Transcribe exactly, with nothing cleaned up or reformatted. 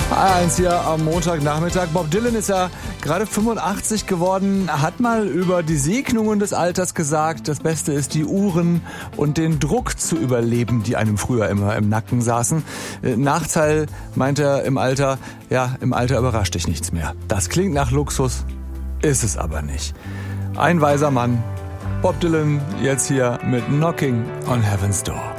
Eins hier am Montagnachmittag. Bob Dylan ist ja gerade fünfundachtzig geworden, hat mal über die Segnungen des Alters gesagt, das Beste ist, die Uhren und den Druck zu überleben, die einem früher immer im Nacken saßen. Äh, Nachteil, meint er im Alter, ja, im Alter überrascht dich nichts mehr. Das klingt nach Luxus, ist es aber nicht. Ein weiser Mann, Bob Dylan, jetzt hier mit Knocking on Heaven's Door.